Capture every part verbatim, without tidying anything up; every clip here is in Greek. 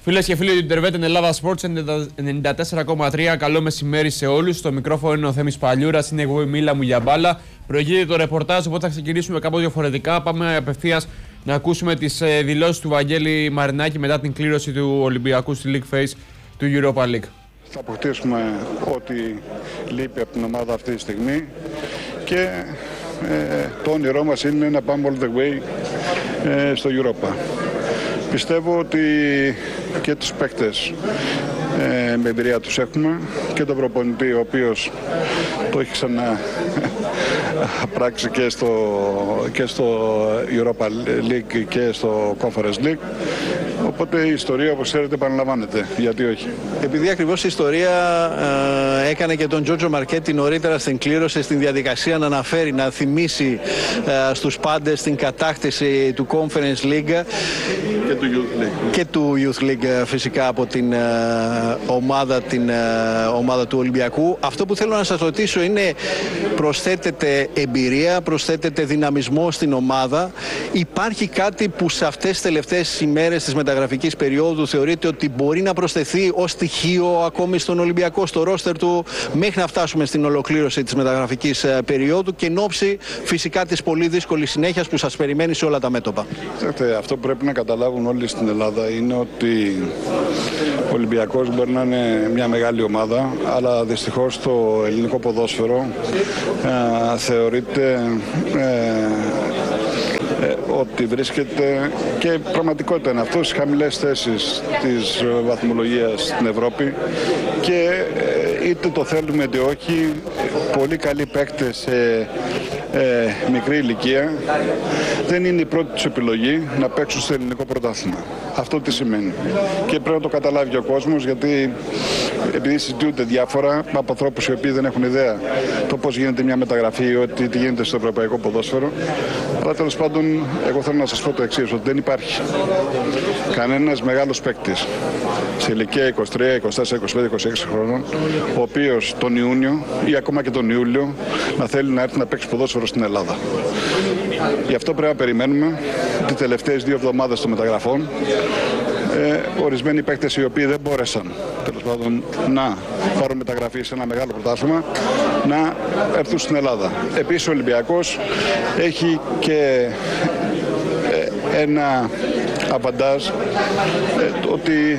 Φίλες και φίλοι του Ιντερβέτ Ελλάδα Sports ενενήντα τέσσερα κόμμα τρία, καλό μεσημέρι σε όλους. Στο μικρόφωνο είναι ο Θέμης Παλιούρας, είναι εγώ η μίλα μου για μπάλα. Προηγείται το ρεπορτάζ, οπότε θα ξεκινήσουμε κάπως διαφορετικά. Πάμε απευθείας να ακούσουμε τις δηλώσεις του Βαγγέλη Μαρινάκη μετά την κλήρωση του Ολυμπιακού στη League Phase του Europa League. Θα αποκτήσουμε ό,τι λείπει από την ομάδα αυτή τη στιγμή και ε, το όνειρό μας είναι να πάμε all the way ε, στο Europa. Πιστεύω ότι και τους παίκτες ε, με εμπειρία τους έχουμε και τον προπονητή ο οποίος το έχει ξανά πράξει και στο, και στο Europa League και στο Conference League. Οπότε η ιστορία, όπως ξέρετε, επαναλαμβάνεται. Γιατί όχι. Επειδή ακριβώς η ιστορία ε, έκανε και τον Τζότζο Μαρκέτη νωρίτερα στην κλήρωση, στην διαδικασία να αναφέρει, να θυμίσει ε, στους πάντες την κατάκτηση του Conference League και του Youth League, και του Youth League φυσικά από την, ε, ομάδα, την ε, ομάδα του Ολυμπιακού. Αυτό που θέλω να σας ρωτήσω είναι, προσθέτεται εμπειρία, προσθέτεται δυναμισμό στην ομάδα. Υπάρχει κάτι που σε αυτές τις τελευταίες ημέρες της μεταγραφικής περίοδου θεωρείτε ότι μπορεί να προσθεθεί ως στοιχείο ακόμη στον Ολυμπιακό, στο ρόστερ του, μέχρι να φτάσουμε στην ολοκλήρωση της μεταγραφικής περίοδου και εν ώψη φυσικά της πολύ δύσκολης συνέχειας που σας περιμένει σε όλα τα μέτωπα? Ξέρετε, αυτό που πρέπει να καταλάβουν όλοι στην Ελλάδα είναι ότι ο Ολυμπιακός μπορεί να είναι μια μεγάλη ομάδα, αλλά δυστυχώς το ελληνικό ποδόσφαιρο ε, θεωρείται ε, Ε, ότι βρίσκεται, και πραγματικότητα είναι αυτό, στις χαμηλές θέσεις της βαθμολογίας στην Ευρώπη και ε, είτε το θέλουμε είτε όχι, πολύ καλοί παίκτες σε ε, μικρή ηλικία δεν είναι η πρώτη τους επιλογή να παίξουν στο ελληνικό πρωτάθλημα. Αυτό τι σημαίνει? Και πρέπει να το καταλάβει ο κόσμος, γιατί επειδή συζητούνται διάφορα από ανθρώπους οι οποίοι δεν έχουν ιδέα το πώς γίνεται μια μεταγραφή ή ότι τι γίνεται στο ευρωπαϊκό ποδόσφαιρο. Αλλά τέλος πάντων, εγώ θέλω να σας πω το εξής, ότι δεν υπάρχει κανένας μεγάλος παίκτης σε ηλικία είκοσι τρία, είκοσι τέσσερα, είκοσι πέντε, είκοσι έξι χρόνων, ο οποίος τον Ιούνιο ή ακόμα και τον Ιούλιο να θέλει να έρθει να παίξει ποδόσφαιρο στην Ελλάδα. Γι' αυτό πρέπει να περιμένουμε τις τελευταίες δύο εβδομάδες των μεταγραφών. Ε, ορισμένοι παίκτες οι οποίοι δεν μπόρεσαν τέλος πάντων να πάρουν μεταγραφή σε ένα μεγάλο πρωτάθλημα να έρθουν στην Ελλάδα. Επίσης ο Ολυμπιακός έχει και ε, ένα αβαντάζ, ε, ότι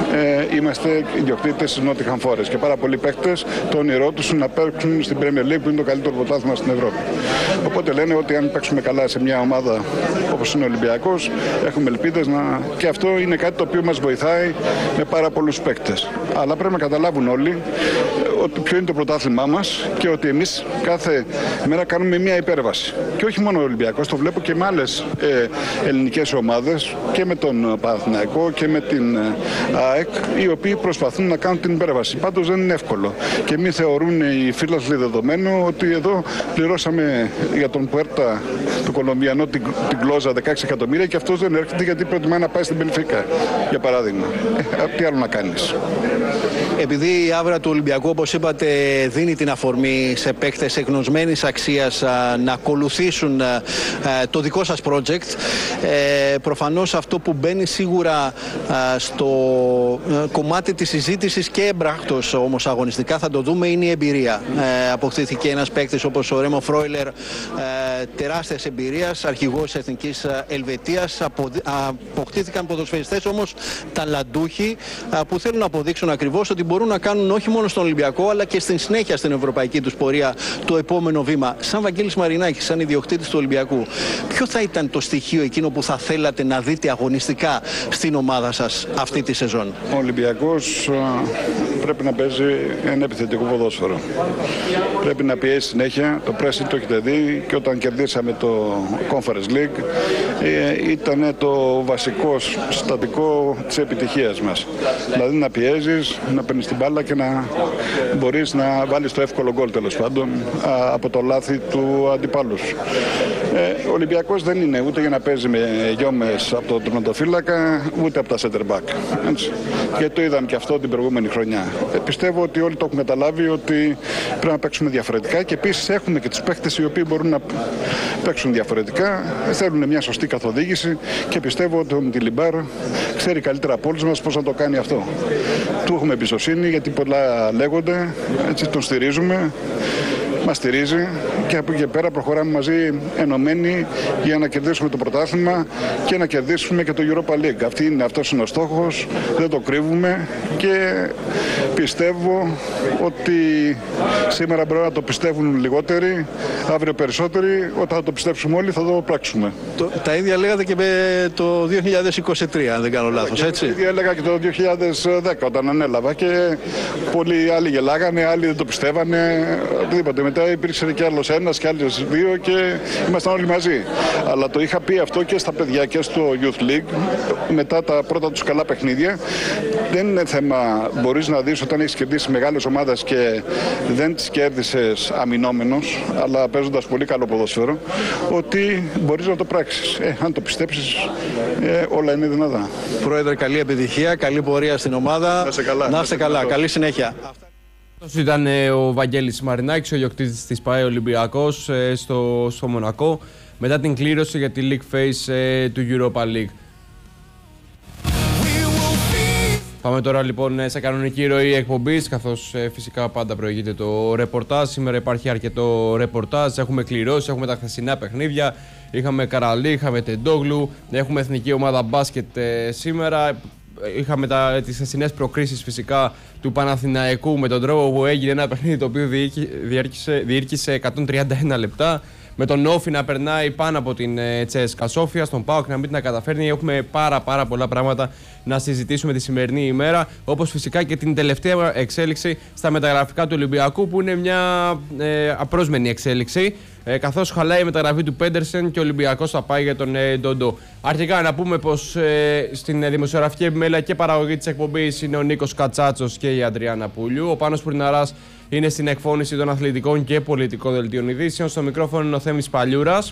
ε, είμαστε ιδιοκτήτες της Νότιχαμ Φόρεστ και πάρα πολλοί παίκτες το όνειρό τους είναι να παίξουν στην Premier League, που είναι το καλύτερο πρωτάθλημα στην Ευρώπη. Οπότε λένε ότι αν παίξουμε καλά σε μια ομάδα όπως είναι ο Ολυμπιακός, έχουμε ελπίδες να... και αυτό είναι κάτι το οποίο μας βοηθάει με πάρα πολλούς παίκτες. Αλλά πρέπει να καταλάβουν όλοι ότι ποιο είναι το πρωτάθλημά μας και ότι εμείς κάθε μέρα κάνουμε μια υπέρβαση. Και όχι μόνο ο Ολυμπιακός, το βλέπω και με άλλες ε, ελληνικές ομάδες και με τον Παναθηναϊκό και με την ΑΕΚ, οι οποίοι προσπαθούν να κάνουν την υπέρβαση. Πάντως δεν είναι εύκολο. Και μην θεωρούν οι φίλαθλοι δεδομένο ότι εδώ πληρώσαμε για τον Πουέρτα του Κολομβιανό την, την γλώσσα δεκαέξι εκατομμύρια και αυτός δεν έρχεται γιατί προτιμάει να πάει στην Μπενφίκα, για παράδειγμα. Ε, τι άλλο να κάνεις? Επειδή η άβρα του Ολυμπιακού, όπως είπατε, δίνει την αφορμή σε παίκτες εγνωσμένης αξίας να ακολουθήσουν το δικό σας project, προφανώς αυτό που μπαίνει σίγουρα στο κομμάτι της συζήτησης και εμπράκτος όμως αγωνιστικά θα το δούμε είναι η εμπειρία. Αποκτήθηκε ένας παίκτης όπως ο Ρέμο Φρόιλερ, τεράστιας εμπειρίας, αρχηγός της Εθνικής Ελβετίας. Αποκτήθηκαν ποδοσφαιριστές όμως ταλαντούχοι που θέλουν να αποδείξουν ακριβώς ότι μπορούν να κάνουν όχι μόνο στον Ολυμπιακό αλλά και στην συνέχεια στην ευρωπαϊκή τους πορεία το επόμενο βήμα. Σαν Βαγγέλης Μαρινάκης, σαν ιδιοκτήτης του Ολυμπιακού, ποιο θα ήταν το στοιχείο εκείνο που θα θέλατε να δείτε αγωνιστικά στην ομάδα σας αυτή τη σεζόν? Ο Ολυμπιακός πρέπει να παίζει ένα επιθετικό ποδόσφαιρο. Πρέπει να πιέσει συνέχεια. Το pressing το έχετε δει και όταν κερδίσαμε το Conference League ε, ήταν το βασικό συστατικό της επιτυχίας μας. Δηλαδή να πιέζεις, να παίρνεις την μπάλα και να μπορείς να βάλεις το εύκολο γκολ τέλος πάντων από το λάθη του αντιπάλου. Ε, ο Ολυμπιακός δεν είναι ούτε για να παίζει με γιόμες από τον τερματοφύλακα ούτε από τα center back. Έτσι. Και το είδαν και αυτό την προηγούμενη χρονιά. Ε, πιστεύω ότι όλοι το έχουν καταλάβει ότι πρέπει να παίξουμε διαφορετικά και επίσης έχουμε και τους παίκτες οι οποίοι μπορούν να παίξουν διαφορετικά. Θέλουν μια σωστή καθοδήγηση και πιστεύω ότι ο Μτιλιμπάρ ξέρει καλύτερα από όλους μας πώς να το κάνει αυτό. Του έχουμε εμπιστοσύνη γιατί πολλά λέγονται, έτσι τον στηρίζουμε. Μας στηρίζει και από εκεί και πέρα προχωράμε μαζί ενωμένοι για να κερδίσουμε το πρωτάθλημα και να κερδίσουμε και το Europa League. Αυτή είναι, αυτός είναι ο στόχος, δεν το κρύβουμε και πιστεύω ότι σήμερα μπορεί να το πιστεύουν λιγότεροι, αύριο περισσότεροι, όταν θα το πιστέψουμε όλοι θα το πράξουμε. Το, τα ίδια λέγατε και με το δύο χιλιάδες είκοσι τρία, αν δεν κάνω λάθος, έτσι. Τα ίδια έλεγα και το δύο χιλιάδες δέκα όταν ανέλαβα και πολλοί άλλοι γελάγανε, άλλοι δεν το πιστεύανε, οτιδήποτε. Μετά υπήρξε και άλλος ένας και άλλος δύο και ήμασταν όλοι μαζί. Αλλά το είχα πει αυτό και στα παιδιά και στο Youth League μετά τα πρώτα τους καλά παιχνίδια. Δεν είναι θέμα, μπορείς να δεις όταν έχεις κερδίσει μεγάλες ομάδες και δεν τις κέρδισες αμυνόμενος, αλλά παίζοντας πολύ καλό ποδόσφαιρο, ότι μπορείς να το πράξεις. Ε, αν το πιστέψεις, ε, όλα είναι δυνατά. Πρόεδρε, καλή επιτυχία, καλή πορεία στην ομάδα. Να είστε καλά. Να είστε καλά. Καλή συνέχεια. Αυτό ήταν ε, ο Βαγγέλης Μαρινάκης, ο ιδιοκτήτης της ΠΑΕ Ολυμπιακός ε, στο, στο Μονακό, μετά την κλήρωση για τη League Phase ε, του Europa League. Πάμε τώρα λοιπόν σε κανονική ροή εκπομπής, καθώς ε, φυσικά πάντα προηγείται το ρεπορτάζ. Σήμερα υπάρχει αρκετό ρεπορτάζ, έχουμε κληρώσει, έχουμε τα χθεσινά παιχνίδια. Είχαμε Καραλί, είχαμε Τεντόγλου, έχουμε εθνική ομάδα μπάσκετ ε, σήμερα. Είχαμε τα, τις χθεσινές προκρίσεις φυσικά του Παναθηναϊκού με τον τρόπο που έγινε ένα παιχνίδι το οποίο διήρκησε, διήρκησε εκατόν τριάντα ένα λεπτά. Με τον Όφη να περνάει πάνω από την Τσέσκα Σόφια, στον ΠΑΟΚ να μην την καταφέρνει. Έχουμε πάρα πάρα πολλά πράγματα να συζητήσουμε τη σημερινή ημέρα. Όπως φυσικά και την τελευταία εξέλιξη στα μεταγραφικά του Ολυμπιακού, που είναι μια ε, απρόσμενη εξέλιξη. Ε, καθώς χαλάει η μεταγραφή του Πέντερσεν και ο Ολυμπιακός θα πάει για τον ε, Ντοντό. Αρχικά να πούμε πως ε, στην ε, δημοσιογραφική επιμέλεια και παραγωγή της εκπομπής είναι ο Νίκος Κατσάτσος και η Αντριάννα Πουλιού. Ο Πάνος Πουρναράς είναι στην εκφώνηση των αθλητικών και πολιτικών δελτίων ειδήσεων. Στο μικρόφωνο είναι ο Θέμης Παλιούρας.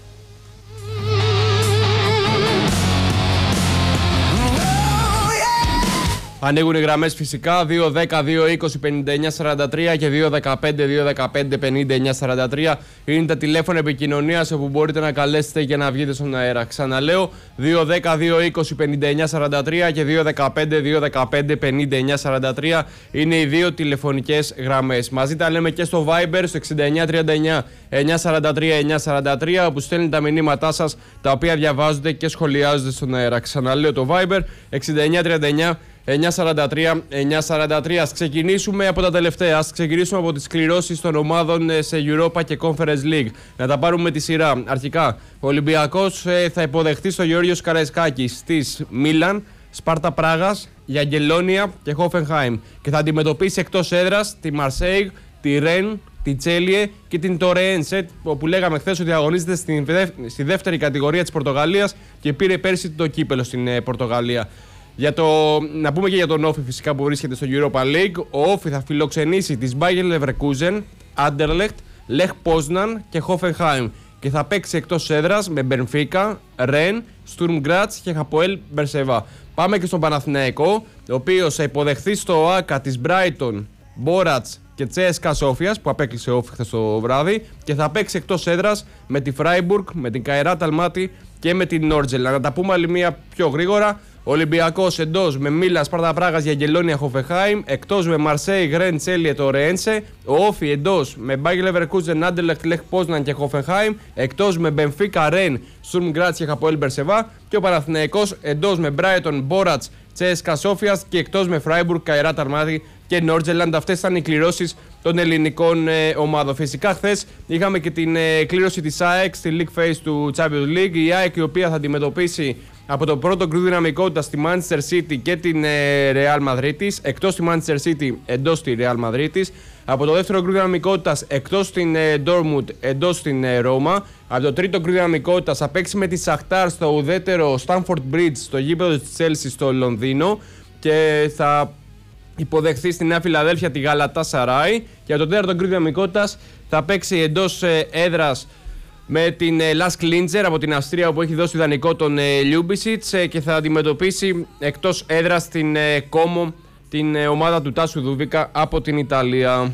Ανοίγουν οι γραμμές φυσικά δύο δέκα δύο είκοσι πενήντα εννιά σαράντα τρία και δύο δεκαπέντε δύο δεκαπέντε πενήντα εννιά σαράντα τρία είναι τα τηλέφωνα επικοινωνίας όπου μπορείτε να καλέσετε για να βγείτε στον αέρα. Ξαναλέω δύο δέκα δύο είκοσι πενήντα εννιά σαράντα τρία και δύο δεκαπέντε δύο δεκαπέντε πενήντα εννιά σαράντα τρία είναι οι δύο τηλεφωνικές γραμμές. Μαζί τα λέμε και στο Viber στο εξήντα εννιά τριάντα εννιά εννιακόσια σαράντα τρία εννιακόσια σαράντα τρία όπου στέλνετε τα μηνύματά σας τα οποία διαβάζονται και σχολιάζονται στον αέρα. Ξαναλέω το Viber εξήντα εννιά τριάντα εννιά εννιακόσια σαράντα τρία εννιακόσια σαράντα τρία. Ας ξεκινήσουμε από τα τελευταία. Ας ξεκινήσουμε από τις κληρώσεις των ομάδων σε Europa και Conference League. Να τα πάρουμε με τη σειρά. Αρχικά, ο Ολυμπιακός θα υποδεχτεί στο Γεώργιος Καραϊσκάκης στις Μίλαν, Σπάρτα Πράγας, Γιαγγελόνια και Χόφενχάιμ. Και θα αντιμετωπίσει εκτός έδρας τη Μαρσέιγ, τη Ρεν, τη Τσέλιε και την Τορεένσε, όπου λέγαμε χθες ότι αγωνίζεται στη δεύτερη κατηγορία της Πορτογαλίας και πήρε πέρσι το κύπελο στην Πορτογαλία. Για το, να πούμε και για τον Όφη φυσικά που βρίσκεται στο Europa League. Ο Όφη θα φιλοξενήσει τις Bayer Leverkusen, Anderlecht, Lech Poznan και Hoffenheim και θα παίξει εκτός έδρας με Benfica, Rennes, Sturm Graz και Hapoel Beersheva. Πάμε και στον Παναθηναϊκό, ο οποίος θα υποδεχθεί στο ΆΚΑ της Brighton, Borac και Τσέσκα Σόφιας που απέκλεισε ο Όφη χθες το βράδυ και θα παίξει εκτός έδρας με τη Freiburg, με την Καϊράτ Αλμάτι και με την Νόρτζελ. Να τα πούμε άλλη μία πιο γρήγορα. Ολυμπιακός εντός με Μίλαν, Σπάρτα Πράγας, Γιαγγελόνια, Χοφεχάιμ. Εκτός με Μαρσέη, Γρεν, Τσέλιε, Τορεένσε. Ο Όφη εντός με Μπάγερ Λεβερκούζεν, Άντερλεχτ, Λεχ Πόσναν και Χοφεχάιμ. Εκτός με Μπενφίκα, Ρεν, Στουρμ Γκράτς και Χαποέλ Μπερσεβά. Και ο Παναθηναϊκός εντός με Μπράιτον, Μπόρατς, Τσέσκα Σόφιας. Και εκτός με Φράιμπουργκ, Καϊράτ Αρμάδι και Νόρτζελαντ. Αυτές ήταν οι κληρώσεις των ελληνικών ε, ομάδων. Φυσικά χθες είχαμε και την ε, κλήρωση της ΑΕΚ στη League Phase του Champions League. Η ΑΕΚ η οποία θα αντιμετωπίσει από το πρώτο γκρουπ δυναμικότητα στη Manchester City και την ε, Real Madrid, εκτός τη Manchester City, εντός τη Real Madrid. Από το δεύτερο γκρουπ δυναμικότητα εκτός την ε, Dortmund, εντός την ε, Ρώμα. Από το τρίτο γκρουπ δυναμικότητα θα παίξει με τη Shakhtar στο ουδέτερο Stamford Bridge, στο γήπεδο της Chelsea στο Λονδίνο. Και θα υποδεχθεί στη Νέα Φιλαδέλφια τη Galatasaray. Και από το τέταρτο γκρουπ δυναμικότητα θα παίξει εντός ε, έδρας με την Lask Linzer από την Αυστρία που έχει δώσει ιδανικό τον Λιούμπισιτς και θα αντιμετωπίσει εκτός έδρας την Como, την ομάδα του Τάσου Δούβικα από την Ιταλία.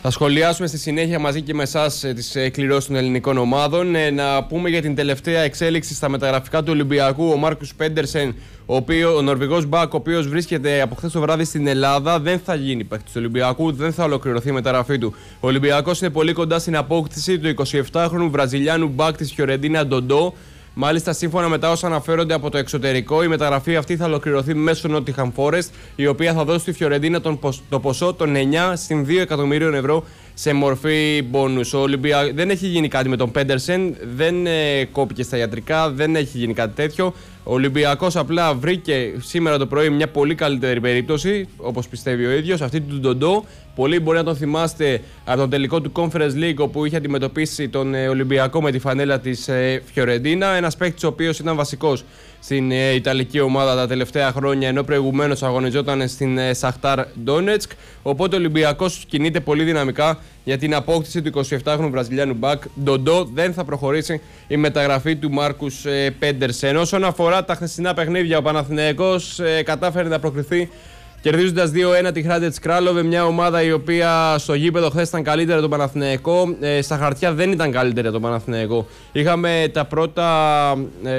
Θα σχολιάσουμε στη συνέχεια μαζί και με εσάς τις κληρώσεις των ελληνικών ομάδων. Να πούμε για την τελευταία εξέλιξη στα μεταγραφικά του Ολυμπιακού. Ο Μάρκους Πέντερσεν, ο, οποίο, ο Νορβηγός μπακ, ο οποίος βρίσκεται από χθες το βράδυ στην Ελλάδα, δεν θα γίνει παίκτης του Ολυμπιακού, δεν θα ολοκληρωθεί η μεταγραφή του. Ο Ολυμπιακός είναι πολύ κοντά στην απόκτηση του εικοσιεπτάχρονου Βραζιλιάνου μπακ της Φιωρεντίνα Ντοντό. Μάλιστα, σύμφωνα με τα όσα αναφέρονται από το εξωτερικό, η μεταγραφή αυτή θα ολοκληρωθεί μέσω Nottingham Forest, η οποία θα δώσει στη Φιωρεντίνα τον, το ποσό των εννιά συν δύο εκατομμυρίων ευρώ σε μορφή μπόνους. Ο Ολυμπιακός δεν έχει γίνει κάτι με τον Πέντερσεν, δεν ε, κόπηκε στα ιατρικά, δεν έχει γίνει κάτι τέτοιο. Ο Ολυμπιακός απλά βρήκε σήμερα το πρωί μια πολύ καλύτερη περίπτωση, όπως πιστεύει ο ίδιος, αυτή του Ντοντό. Πολλοί μπορεί να τον θυμάστε από τον τελικό του Conference League, όπου είχε αντιμετωπίσει τον Ολυμπιακό με τη φανέλα της Φιωρεντίνα. Ένας παίκτης ο οποίος ήταν βασικός στην Ιταλική ομάδα τα τελευταία χρόνια, ενώ προηγουμένως αγωνιζόταν στην Σαχτάρ Ντόνετσκ. Οπότε ο Ολυμπιακός κινείται πολύ δυναμικά για την απόκτηση του εικοσιεπτάχρονου Βραζιλιάνου μπακ. Ντοντό, δεν θα προχωρήσει η μεταγραφή του Μάρκους Πέντερσεν. Όσον αφορά τα χθεσινά παιχνίδια, ο Παναθηναϊκός κατάφερε να προκριθεί κερδίζοντας δύο ένα τη Hrádec Králové, μια ομάδα η οποία στο γήπεδο χθες ήταν καλύτερα τον Παναθηναϊκό. Ε, στα χαρτιά δεν ήταν καλύτερα τον Παναθηναϊκό. Είχαμε τα πρώτα ε,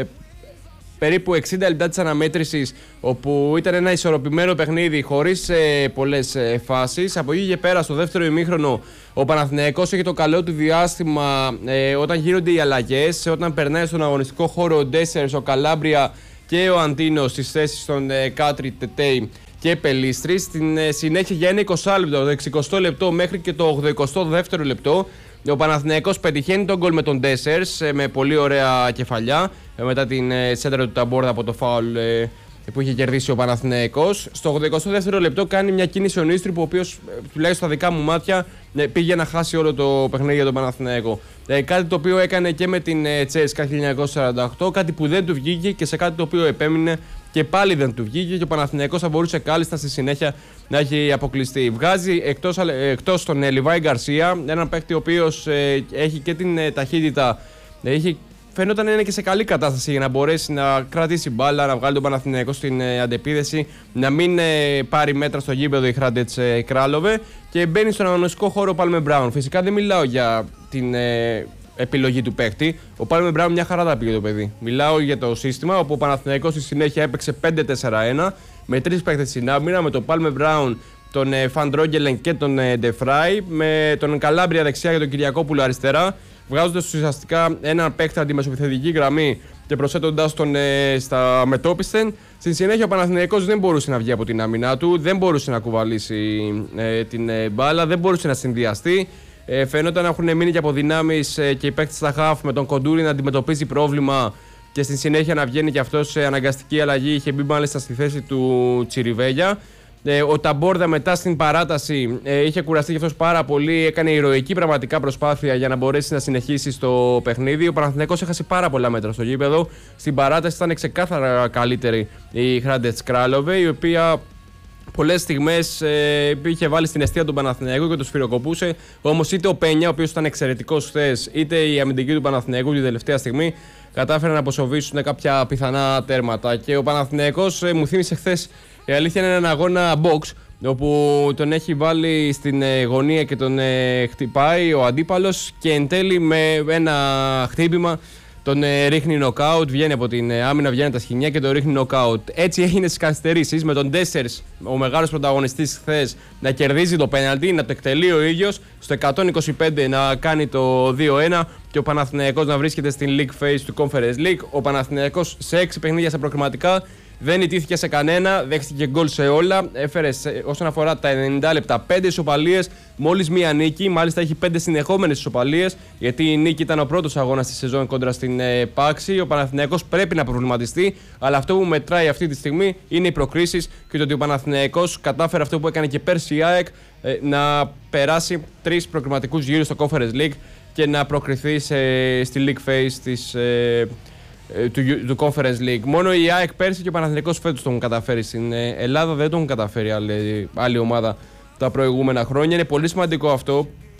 περίπου εξήντα λεπτά της αναμέτρησης, όπου ήταν ένα ισορροπημένο παιχνίδι χωρίς ε, πολλές ε, φάσεις. Από εκεί και πέρα, στο δεύτερο ημίχρονο, ο Παναθηναϊκός έχει το καλό του διάστημα ε, όταν γίνονται οι αλλαγές, όταν περνάει στον αγωνιστικό χώρο ο Ντέσσερς, ο Καλάμπρια και ο Αντίνο στις θέσεις των ε, Κάτρι, Τετέι και Πελίστρη. Στην ε, συνέχεια για ένα είκοσι λεπτό, το εξηκοστό λεπτό μέχρι και το ογδοηκοστό δεύτερο λεπτό, ο Παναθηναϊκός πετυχαίνει τον γκολ με τον Ντέσσερς ε, με πολύ ωραία κεφαλιά ε, μετά την ε, σέντρα του Ταμπόρδα από το φάουλ ε, που είχε κερδίσει ο Παναθηναϊκός. Στο ογδοηκοστό δεύτερο λεπτό κάνει μια κίνηση ο Νίστρυπ, ο οποίος ε, τουλάχιστον στα δικά μου μάτια ε, πήγε να χάσει όλο το παιχνίδι για τον Παναθηναϊκό. Ε, κάτι το οποίο έκανε και με την ε, Τσέσκα χίλια εννιακόσια σαράντα οκτώ, κάτι που δεν του βγήκε και σε κάτι το οποίο επέμεινε και πάλι δεν του βγήκε, και ο Παναθηναϊκός θα μπορούσε κάλλιστα στη συνέχεια να έχει αποκλειστεί. Βγάζει εκτός, εκτός τον ε, Λιβάη Γκαρσία, έναν παίκτη ο οποίος ε, έχει και την ε, ταχύτητα, ε, έχει, φαίνονταν να είναι και σε καλή κατάσταση για να μπορέσει να κρατήσει μπάλα, να βγάλει τον Παναθηναϊκό στην ε, αντεπίδεση, να μην ε, πάρει μέτρα στο γήπεδο η Hrádec Králové, και μπαίνει στον αγωνιστικό χώρο ο Πάλμε Μπράουν. Φυσικά δεν μιλάω για την ε, επιλογή του παίκτη. Ο Πάλμε Μπράουν μια χαρά τα πήγε το παιδί. Μιλάω για το σύστημα, όπου ο Παναθηναϊκός στη συνέχεια έπαιξε πέντε τέσσερα ένα με τρεις παίκτες στην άμυνα, με τον Πάλμε Μπράουν, τον Φαν Ντρόγκελεν και τον Ντεφράι, με τον Καλάμπρια δεξιά και τον Κυριακόπουλο αριστερά, βγάζοντας ουσιαστικά έναν παίκτη από τη μεσοπιθετική γραμμή και προσθέτοντας τον ε, στα μετόπισθεν. Στη συνέχεια ο Παναθηναϊκός δεν μπορούσε να βγει από την άμυνά του, δεν μπορούσε να κουβαλήσει ε, την ε, μπάλα, δεν μπορούσε να συνδυαστεί. Ε, φαίνονταν να έχουν μείνει και από δυνάμεις ε, και οι παίκτες στα χαφ, με τον Κοντούρη να αντιμετωπίζει πρόβλημα και στη συνέχεια να βγαίνει και αυτός σε αναγκαστική αλλαγή. Είχε μπει μάλιστα στη θέση του Τσιριβέγια. Ε, ο Ταμπόρδα μετά στην παράταση ε, είχε κουραστεί και αυτός πάρα πολύ. Έκανε ηρωική πραγματικά προσπάθεια για να μπορέσει να συνεχίσει στο παιχνίδι. Ο Παναθηναϊκός έχασε πάρα πολλά μέτρα στο γήπεδο. Στην παράταση ήταν ξεκάθαρα καλύτερη η Hrádec Králové, η οποία πολλές στιγμές ε, είχε βάλει στην αιστεία τον Παναθηναϊκό και το σφυροκοπούσε. Όμως είτε ο Πένια, ο οποίος ήταν εξαιρετικός χθες, είτε η αμυντική του Παναθηναϊκού την τελευταία στιγμή κατάφεραν να αποσοβήσουν κάποια πιθανά τέρματα. Και ο Παναθηναϊκός ε, μου θύμισε χθες, η αλήθεια είναι, έναν αγώνα box, όπου τον έχει βάλει στην ε, γωνία και τον ε, χτυπάει ο αντίπαλος, και εν τέλει με ένα χτύπημα τον ε, ρίχνει νοκάουτ, βγαίνει από την ε, άμυνα, βγαίνει τα σχοινιά και τον ρίχνει νοκάουτ. Έτσι έγινε στις καθυστερήσεις, με τον Ντέσσερς, ο μεγάλος πρωταγωνιστής χθες, να κερδίζει το πέναλτι, να το εκτελεί ο ίδιος, στο εκατόν είκοσι πέντε να κάνει το δύο ένα, και ο Παναθηναϊκός να βρίσκεται στην League Phase του Conference League. Ο Παναθηναϊκός σε έξι παιχνίδια στα προκριματικά δεν ιτήθηκε σε κανένα, δέχτηκε γκολ σε όλα. Έφερε σε, όσον αφορά τα ενενήντα λεπτά, πέντε ισοπαλίες, μόλις μία νίκη. Μάλιστα έχει πέντε συνεχόμενες ισοπαλίες, γιατί η νίκη ήταν ο πρώτος αγώνας της σεζόν κόντρα στην ε, Πάξη. Ο Παναθηναϊκός πρέπει να προβληματιστεί, αλλά αυτό που μετράει αυτή τη στιγμή είναι οι προκρίσεις και το ότι ο Παναθηναϊκός κατάφερε αυτό που έκανε και πέρσι η ΑΕΚ, ε, να περάσει τρεις προκριματικούς γύρους στο Conference League και να προκριθεί σε, στη League Phase της. Ε, Του, του Conference League. Μόνο η ΑΕΚ πέρσι και ο Παναθηναϊκός φέτος τον έχουν καταφέρει. Στην Ελλάδα δεν τον έχουν καταφέρει άλλη, άλλη ομάδα τα προηγούμενα χρόνια. Είναι πολύ σημαντικό αυτό,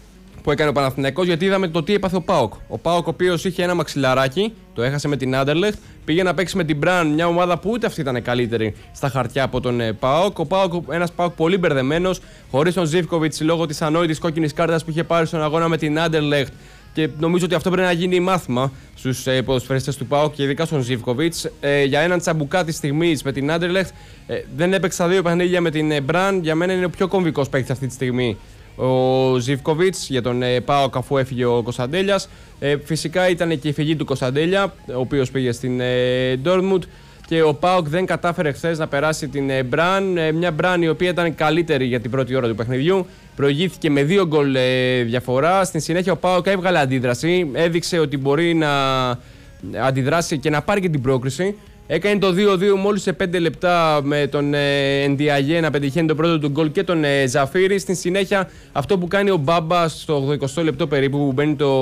που έκανε ο Παναθηναϊκός, γιατί είδαμε το τι έπαθε ο ΠΑΟΚ. Ο ΠΑΟΚ, ο οποίος είχε ένα μαξιλαράκι, το έχασε με την Άντερλεχτ, πήγε να παίξει με την Μπραν, μια ομάδα που ούτε αυτή ήταν καλύτερη στα χαρτιά από τον ΠΑΟΚ. Ο ΠΑΟΚ, ένας ΠΑΟΚ πολύ μπερδεμένος, χωρίς τον Ζίβκοβιτς λόγω της ανόητης κόκκινης κάρτας που είχε πάρει στον αγώνα με την Άντερλεχτ. Και νομίζω ότι αυτό πρέπει να γίνει μάθημα στους ε, ποδοσφαιριστές του ΠΑΟΚ και ειδικά στον Ζίβκοβιτς. Ε, για έναν τσαμπουκά της στιγμής με την Άντερλεχτ, ε, δεν έπαιξε τα δύο παιχνίδια με την ε, Μπραν. Για μένα είναι ο πιο κομβικός παίκτης αυτή τη στιγμή ο Ζίβκοβιτς για τον ε, ΠΑΟΚ, αφού έφυγε ο Κωνσταντέλιας. Ε, φυσικά ήταν και η φυγή του Κωνσταντέλια, ο οποίος πήγε στην ε, Ντόρτμουντ. Και ο ΠΑΟΚ δεν κατάφερε χθες να περάσει την ε, Μπραν. Ε, μια Μπραν η οποία ήταν καλύτερη για την πρώτη ώρα του παιχνιδιού. Προηγήθηκε με δύο γκολ ε, διαφορά. Στην συνέχεια ο ΠΑΟΚ έβγαλε αντίδραση. Έδειξε ότι μπορεί να αντιδράσει και να πάρει και την πρόκριση. Έκανε το δύο δύο μόλις σε πέντε λεπτά με τον ε, Ντιαγέ να πετυχαίνει το πρώτο του γκολ και τον ε, Ζαφίρι. Στην συνέχεια αυτό που κάνει ο Μπάμπα στο ογδοηκοστό λεπτό περίπου, που μπαίνει το...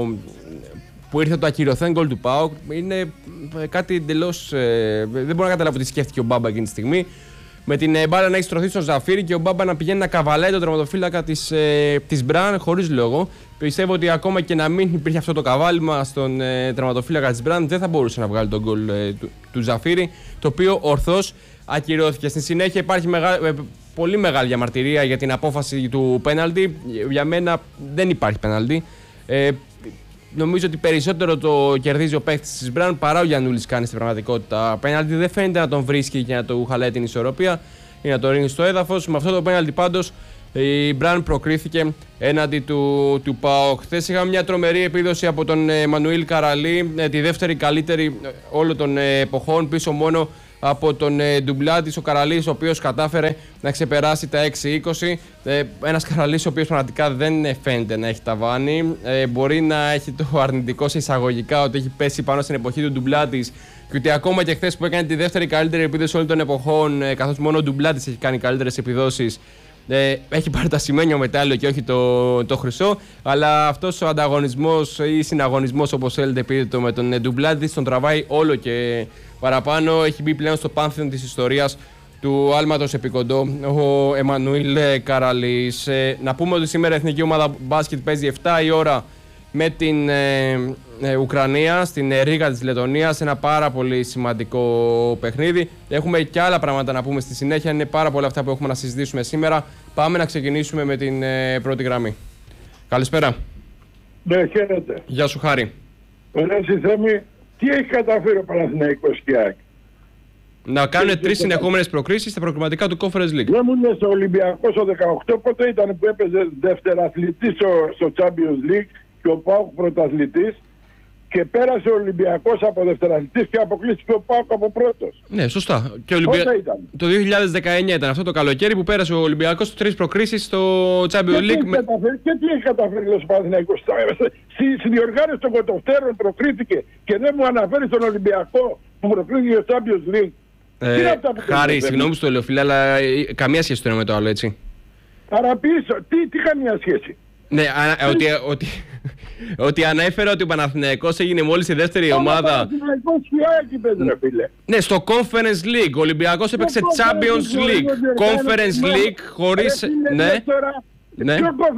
που ήρθε το ακυρωθέν γκολ του ΠΑΟΚ, είναι κάτι εντελώς. Ε, δεν μπορώ να καταλάβω τι σκέφτηκε ο Μπάμπα εκείνη τη στιγμή. Με την ε, μπάλα να έχει στρωθεί στο Ζαφίρι και ο Μπάμπα να πηγαίνει να καβαλάει τον τερματοφύλακα της, ε, της Μπραν χωρίς λόγο. Πιστεύω ότι ακόμα και να μην υπήρχε αυτό το καβάλιμα στον ε, τερματοφύλακα της Μπραν, δεν θα μπορούσε να βγάλει τον γκολ ε, του, του Ζαφίρι, το οποίο ορθώς ακυρώθηκε. Στη συνέχεια υπάρχει μεγα, ε, πολύ μεγάλη διαμαρτυρία για την απόφαση του πέναλτι. Για μένα δεν υπάρχει πέναλτι. Ε, Νομίζω ότι περισσότερο το κερδίζει ο παίκτης της Μπραν παρά ο Γιαννούλης κάνει στην πραγματικότητα. Πέναλτι δεν φαίνεται να τον βρίσκει και να του χαλάει την ισορροπία ή να το ρίχνει στο έδαφος. Με αυτό το πέναλτι πάντως η Μπραν προκρίθηκε έναντι του, του ΠΑΟΚ. Χθες είχαμε μια τρομερή επίδοση από τον Εμμανουήλ Καραλή, τη δεύτερη καλύτερη όλων των εποχών, πίσω μόνο από τον ε, Ντουμπλάτης, ο Καραλής, ο οποίος κατάφερε να ξεπεράσει τα έξι είκοσι. Ε, ένας Καραλής ο οποίος πραγματικά δεν φαίνεται να έχει ταβάνι. Ε, μπορεί να έχει το αρνητικό σε εισαγωγικά ότι έχει πέσει πάνω στην εποχή του Ντουμπλάτης και ότι ακόμα και χθες που έκανε τη δεύτερη καλύτερη επίδοση όλων των εποχών, ε, καθώς μόνο ο Ντουμπλάτης έχει κάνει καλύτερες επιδόσεις, Ε, έχει πάρει το ασημένιο μετάλλιο και όχι το, το χρυσό. Αλλά αυτός ο ανταγωνισμός ή συναγωνισμός, όπως θέλετε πείτε το, με τον Ντουμπλάτης, τον τραβάει όλο και παραπάνω. Έχει μπει πλέον στο πάνθεον της ιστορίας του άλματος επικοντό ο Εμμανουήλ Καραλής. Ε, να πούμε ότι σήμερα η Εθνική Ομάδα Μπάσκετ παίζει επτά η ώρα με την ε, ε, Ουκρανία στην ε, Ρήγα της Λετωνίας. Ένα πάρα πολύ σημαντικό παιχνίδι. Έχουμε και άλλα πράγματα να πούμε στη συνέχεια. Είναι πάρα πολλά αυτά που έχουμε να συζητήσουμε σήμερα. Πάμε να ξεκινήσουμε με την ε, πρώτη γραμμή. Καλησπέρα. Ναι, χαίρετε. Γεια σου, Χάρη. Ωραία, Θέμη, τι έχει καταφέρει ο Παναθηναϊκός και ΑΕΚ? Να κάνουν τρεις συνεχόμενες προκρίσεις στα προκριματικά του Conference League. Δεν μου λες ο Ολυμπιακός ο δεκαοκτώ πότε ήταν που έπαιζε δευτεραθλητής στο, στο Champions League και ο ΠΑΟΚ πρωταθλητής, και πέρασε ο Ολυμπιακός από δευτεραθλητής και αποκλείστηκε ο ΠΑΟΚ από πρώτος. Ναι, σωστά. Και ο Ολυμπια... Το δύο χιλιάδες δεκαεννιά ήταν αυτό το καλοκαίρι που πέρασε ο Ολυμπιακός τρεις προκρίσεις στο Champions League. Και, με... και τι έχει καταφέρει ο Παναθηναϊκός? Στη διοργάνωση των κοτοστέρων προκρίθηκε και δεν μου αναφέρει τον Ολυμπιακό που προκρίθηκε στο Champions League. Ε, Χάρη, συγγνώμη στο λέω φίλε, αλλά καμία σχέση το ένα με το άλλο, έτσι. Παραπίσω, τι, τι καμία σχέση? Ναι, α, ότι, ότι, ότι ανέφερα ότι ο Παναθηναϊκός έγινε μόλις η δεύτερη ομάδα. Ο Παναθηναϊκός και πες, ρε φίλε. Ναι, στο Conference League. Ο Ολυμπιακός έπαιξε Champions League. Conference League χωρίς... Ναι. Ναι.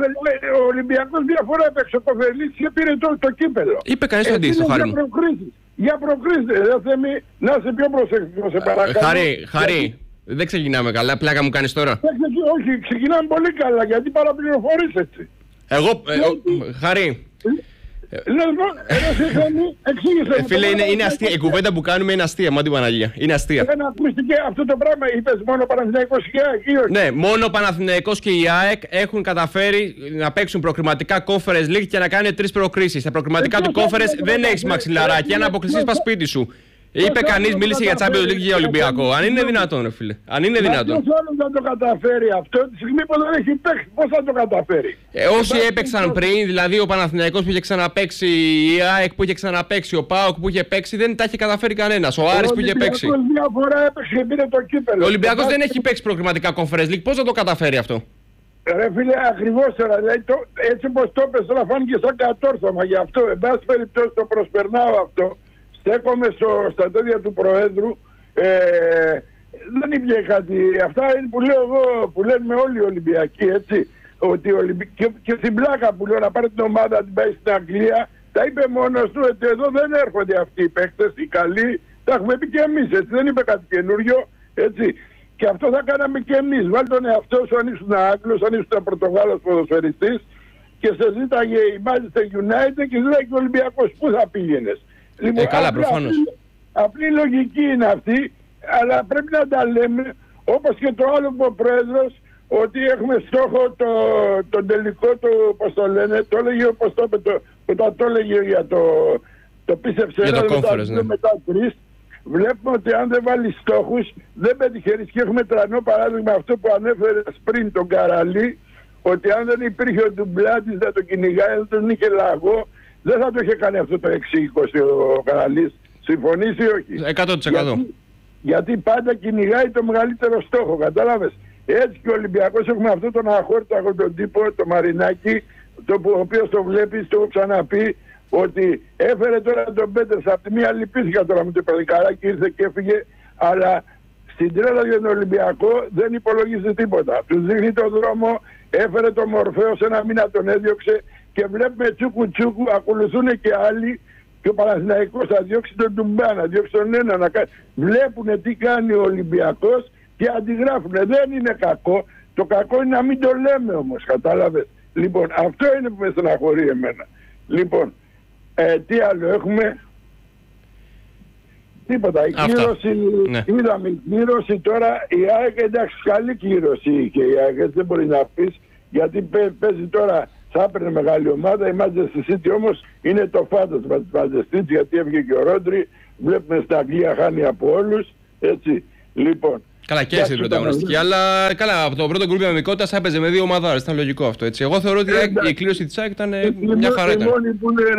Ο Ολυμπιακός μια φορά έπαιξε ο Conference League και πήρε το, το κύπελο. Είπε κανείς το αντίστοιχο, Χάρη μου. Για προκρίσεις, δεν θέλει να είσαι πιο προσεκτικό, σε παρακαλώ. Χάρη, Χάρη, δεν ξεκινάμε καλά, πλάκα μου κάνεις τώρα. Όχι, ξεκινάμε πολύ καλά, γιατί παραπληροφορείς έτσι. Εγώ, Χάρη. Φίλε, είναι αστεία. Η κουβέντα που κάνουμε είναι αστεία, μα την Παναγία. Είναι αστεία. Δεν ακούστηκε αυτό το πράγμα, είπες μόνο Παναθηναϊκός και η ΑΕΚ ή όχι? Ναι, μόνο ο Παναθηναϊκός και η ΑΕΚ έχουν καταφέρει να παίξουν προκριματικά Conference League και να κάνουν τρεις προκρίσεις. Τα προκριματικά του Conference δεν έχεις μαξιλαράκι, αν αποκλειστείς πας σπίτι σου. Είπε κανείς, μίλησε για Champions League και για Ολυμπιακό. Αν είναι δυνατόν, ρε φίλε. Αν είναι δυνατόν. Ποιος άλλος θα το καταφέρει αυτό, τη στιγμή που δεν έχει παίξει, πώς θα το καταφέρει? Ε, όσοι έπαιξαν πριν, δηλαδή ο Παναθηναϊκός που είχε ξαναπαίξει, η ΑΕΚ που είχε ξαναπαίξει, ο ΠΑΟΚ που είχε παίξει, δεν τα είχε καταφέρει κανένας. Ο Άρης που είχε παίξει. Ο Ολυμπιακός μια φορά έπαιξε και πήρε το κύπελο. Ο Ολυμπιακός δεν έχει παίξει προκριματικά Conference League. Πώς θα το καταφέρει αυτό? Ρε φίλε, ακριβώς τώρα, δηλαδή, το, έτσι όπως το έπαιξε τώρα φάνηκε σαν κατόρθωμα. Γι' αυτό, εν πάση περιπτώσει, το προσπερνάω αυτό. Στέκομαι στο, στα τέδια του Προέδρου, ε, δεν υπήρχε κάτι. Αυτά είναι που λέω εγώ, που λένε όλοι οι Ολυμπιακοί, έτσι. ότι Ολυμπι... και, και στην πλάκα που λέω να πάρει την ομάδα να την πάει στην Αγγλία, τα είπε μόνος του ότι εδώ δεν έρχονται αυτοί οι παίκτες, οι καλοί. Τα έχουμε πει και εμείς, έτσι, δεν είπε κάτι καινούριο, έτσι. Και αυτό θα κάναμε και εμείς. Βάλει τον εαυτό σου αν ήσουν Άγγλος, αν ήσουν Πορτογάλος ποδοσφαιριστής και σε ζήταγε η Manchester United και ζήταγε και ο Ολυμπιακός. Πού θα πήγαινες? Λοιπόν, ε, καλά, προφανώς. Απλή, απλή λογική είναι αυτή, αλλά πρέπει να τα λέμε, όπως και το άλλο που ο Πρόεδρος, ότι έχουμε στόχο το, τον τελικό του, πώς το λένε, το έλεγε όπως το είπε, το, όταν το έλεγε για το, το πίστεψε για το μετά, ναι. μετά τρεις. Βλέπουμε ότι αν δεν βάλει στόχους δεν πετυχαίνεις και έχουμε τρανό παράδειγμα αυτό που ανέφερε πριν τον Καραλή, ότι αν δεν υπήρχε ο Ντουμπλάτης να το κυνηγάει, δεν τον είχε λαγό, δεν θα το είχε κάνει αυτό το έξι είκοσι ο Καραλής. Συμφωνείς ή όχι? εκατό τοις εκατό. Γιατί, γιατί πάντα κυνηγάει το μεγαλύτερο στόχο, κατάλαβες? Έτσι και ο Ολυμπιακός έχουμε αυτό τον αχόρταγο τον τύπο, το Μαρινάκι, το που, ο οποίος το βλέπεις, το έχω ξαναπεί, ότι έφερε τώρα τον Πέτερς, από τη μία λυπήθηκα τώρα με το Περδικαράκι, ήρθε και έφυγε, αλλά στην τρέλα για τον Ολυμπιακό δεν υπολογίζει τίποτα. Τους δείχνει τον δρόμο, έφερε τον Μορφαίο, σε ένα μήνα τον έδιωξε και βλέπουμε τσούκου τσούκου, ακολουθούν και άλλοι και ο Παναθηναϊκός θα διώξει τον Ντουμπά, να διώξει τον ένα, να κάνει. Βλέπουνε τι κάνει ο Ολυμπιακός και αντιγράφουνε. Δεν είναι κακό, το κακό είναι να μην το λέμε όμως, κατάλαβες? Λοιπόν, αυτό είναι που με στεναχωρεί εμένα. Λοιπόν, Ε, τι άλλο έχουμε? Τίποτα. Η Αυτά. κλήρωση, Ναι. είδαμε η κλήρωση τώρα, η ΑΕΚ εντάξει καλή κλήρωση είχε η ΑΕΚ, δεν μπορεί να πεις, γιατί παι, παίζει τώρα, θα έπαιρνε μεγάλη ομάδα, η Manchester City όμως είναι το φάντασμα της Manchester City, γιατί έφυγε και ο Ρόντρι, βλέπουμε στα Αγγλία χάνει από όλους, έτσι, λοιπόν. Καλά, και στην πρωταγωνιστική, αλλά καλά, από το πρώτο γκρουπ δυναμικότητας έπαιζε με δύο ομάδες, ήταν λογικό αυτό, έτσι. Εγώ θεωρώ ότι Ε, η κλήρωση της ΑΕΚ ήταν μια χαρά. Οι μόνοι που είναι